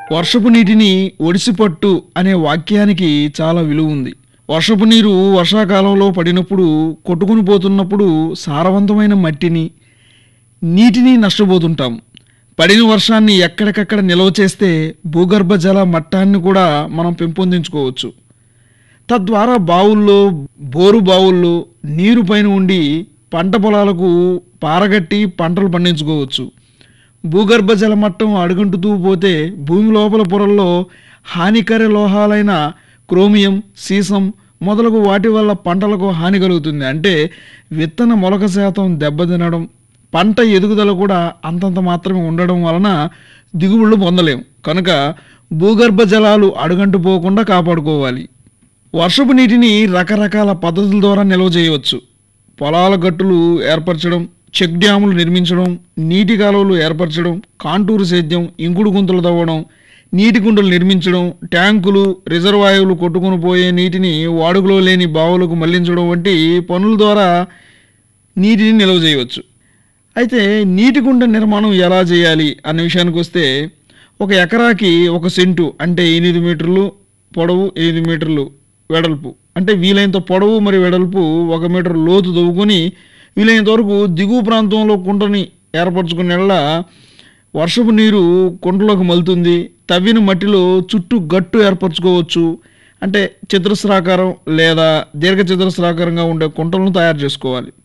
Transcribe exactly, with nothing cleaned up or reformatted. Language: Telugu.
వర్షపు నీటిని ఒడిసిపట్టు అనే వాక్యానికి చాలా విలువ ఉంది. వర్షపు నీరు వర్షాకాలంలో పడినప్పుడు, కొట్టుకుని పోతున్నప్పుడు సారవంతమైన మట్టిని, నీటిని నష్టపోతుంటాం. పడిన వర్షాన్ని ఎక్కడికక్కడ నిల్వ చేస్తే భూగర్భ జల మట్టాన్ని కూడా మనం పెంపొందించుకోవచ్చు. తద్వారా బావుల్లో, బోరు బావుల్లో నీరు పైన ఉండి పంట పొలాలకు పారగట్టి పంటలు పండించుకోవచ్చు. భూగర్భ జల మట్టం అడుగంటుతూ పోతే భూమి లోపల పొరల్లో హానికర లోహాలైన క్రోమియం, సీసం మొదలగు వాటి వల్ల పంటలకు హాని కలుగుతుంది. అంటే విత్తన మొలక శాతం దెబ్బతినడం, పంట ఎదుగుదల కూడా అంతంత మాత్రమే ఉండడం వలన దిగుబడులు పొందలేం. కనుక భూగర్భ జలాలు అడుగంటు పోకుండా కాపాడుకోవాలి. వర్షపు నీటిని రకరకాల పద్ధతుల ద్వారా నిల్వ చేయవచ్చు. పొలాల గట్టులు ఏర్పరచడం, చెక్ డ్యాములు నిర్మించడం, నీటి కాలువలు ఏర్పరచడం, కాంటూరు సేద్యం, ఇంకుడు గుంతలు తవ్వడం, నీటి కుంటలు నిర్మించడం, ట్యాంకులు, రిజర్వాయర్లు కొట్టుకుని పోయే నీటిని వాడుకలో లేని బావులకు మళ్లించడం వంటి పనుల ద్వారా నీటిని నిల్వ చేయవచ్చు. అయితే నీటి కుంట నిర్మాణం ఎలా చేయాలి అన్న విషయానికి వస్తే, ఒక ఎకరాకి ఒక సెంటు అంటే ఎనిమిది మీటర్లు పొడవు, ఎనిమిది మీటర్లు వెడల్పు, అంటే వీలైనంత పొడవు మరియు వెడల్పు ఒక మీటర్ లోతు తవ్వుకొని వీలైనంత వరకు దిగువ ప్రాంతంలో కుంటని ఏర్పరచుకునేలా వర్షపు నీరు కుంటలోకి మలుతుంది. తవ్విన మట్టిలో చుట్టూ గట్టు ఏర్పరచుకోవచ్చు. అంటే చతురస్రాకారం లేదా దీర్ఘ చతురస్రాకారంగా ఉండే కుంటలను తయారు చేసుకోవాలి.